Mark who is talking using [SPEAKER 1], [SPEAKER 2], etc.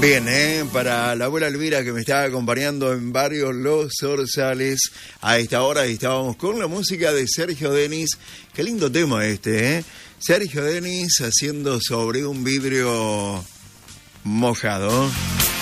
[SPEAKER 1] Bien, para la abuela Elvira que me está acompañando en Barrio Los Zorzales, a esta hora estábamos con la música de Sergio Denis. Qué lindo tema este, Sergio Denis haciendo sobre un vidrio mojado.